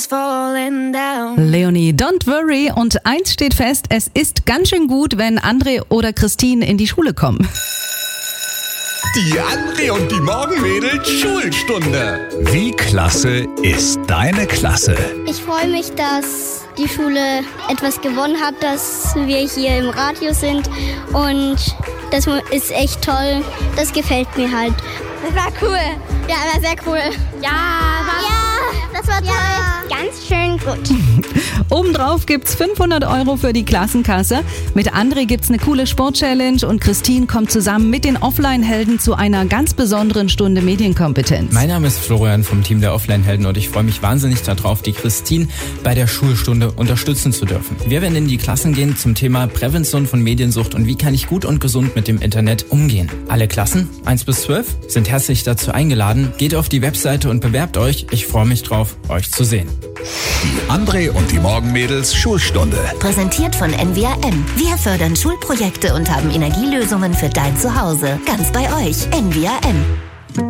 Leonie, don't worry. Und eins steht fest, es ist ganz schön gut, wenn André oder Christine in die Schule kommen. Die André und die Morgenmädels Schulstunde. Wie klasse ist deine Klasse? Ich freue mich, dass die Schule etwas gewonnen hat, dass wir hier im Radio sind und das ist echt toll. Das gefällt mir halt. Das war cool. Ja, war sehr cool. Ja, das war toll. Ganz schön gut. Obendrauf gibt's 500 € für die Klassenkasse. Mit André gibt's eine coole Sport-Challenge und Christine kommt zusammen mit den Offline-Helden zu einer ganz besonderen Stunde Medienkompetenz. Mein Name ist Florian vom Team der Offline-Helden und ich freue mich wahnsinnig darauf, die Christine bei der Schulstunde unterstützen zu dürfen. Wir werden in die Klassen gehen zum Thema Prävention von Mediensucht und wie kann ich gut und gesund mit dem Internet umgehen. Alle Klassen, 1 bis 12, sind herzlich dazu eingeladen. Geht auf die Webseite und bewerbt euch. Ich freue mich drauf, euch zu sehen. Die André und die Morgenmädels Schulstunde. Präsentiert von NWRM. Wir fördern Schulprojekte und haben Energielösungen für dein Zuhause. Ganz bei euch. NWRM.